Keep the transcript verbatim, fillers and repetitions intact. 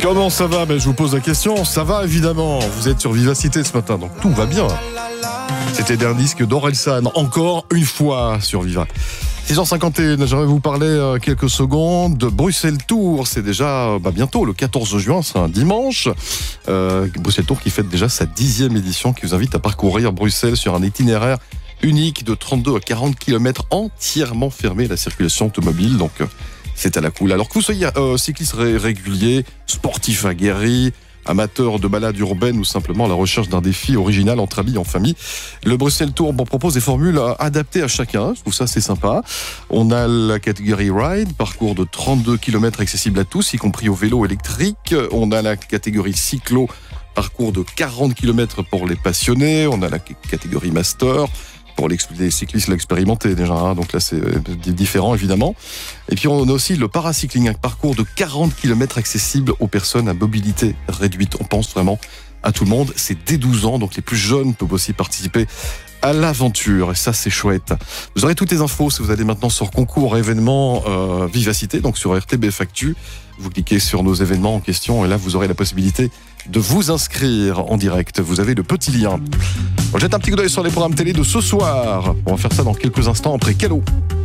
Comment ça va? Ben, je vous pose la question. Ça va évidemment. Vous êtes sur Vivacité ce matin, donc tout va bien. C'était dernier disque d'Orelsan, encore une fois sur Viva. six heures cinquante et un, j'aimerais vous parler euh, quelques secondes de Bruxelles Tour. C'est déjà bah, bientôt, le quatorze juin, c'est un dimanche. Euh, Bruxelles Tour qui fête déjà sa dixième édition, qui vous invite à parcourir Bruxelles sur un itinéraire unique de trente-deux à quarante kilomètres, entièrement fermé à la circulation automobile. Donc euh, c'est à la cool. Alors que vous soyez euh, cycliste ré- régulier, sportif aguerri, amateur de balades urbaines ou simplement à la recherche d'un défi original entre amis, en famille, le Bruxelles Tour bon, propose des formules adaptées à chacun. Je trouve ça c'est sympa. On a la catégorie Ride, parcours de trente-deux kilomètres accessible à tous, y compris au vélo électrique. On a la catégorie Cyclo, parcours de quarante kilomètres pour les passionnés. On a la catégorie Master, pour les cyclistes l'expérimenter déjà, hein, donc là c'est différent évidemment. Et puis on a aussi le paracycling, un parcours de quarante kilomètres accessible aux personnes à mobilité réduite. On pense vraiment à tout le monde, c'est dès douze ans, donc les plus jeunes peuvent aussi participer à l'aventure, et ça c'est chouette. Vous aurez toutes les infos si vous allez maintenant sur concours événements euh, Vivacité, donc sur R T B F Actu. Vous cliquez sur nos événements en question et là vous aurez la possibilité de vous inscrire en direct. Vous avez le petit lien. On jette un petit coup d'œil sur les programmes télé de ce soir. On va faire ça dans quelques instants après Calo.